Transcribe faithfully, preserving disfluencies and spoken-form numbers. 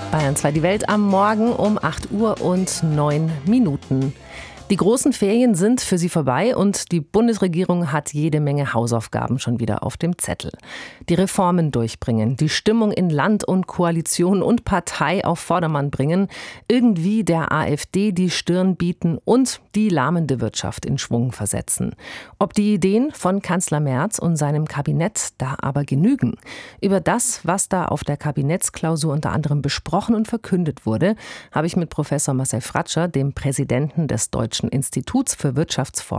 Bayern zwei, die Welt am Morgen um acht Uhr und neun Minuten. Die großen Ferien sind für Sie vorbei und die Bundesregierung hat jede Menge Hausaufgaben schon wieder auf dem Zettel. Die Reformen durchbringen, die Stimmung in Land und Koalition und Partei auf Vordermann bringen, irgendwie der AfD die Stirn bieten und die lahmende Wirtschaft in Schwung versetzen. Ob die Ideen von Kanzler Merz und seinem Kabinett da aber genügen? Über das, was da auf der Kabinettsklausur unter anderem besprochen und verkündet wurde, habe ich mit Professor Marcel Fratscher, dem Präsidenten des Deutschen Instituts für Wirtschaftsforschung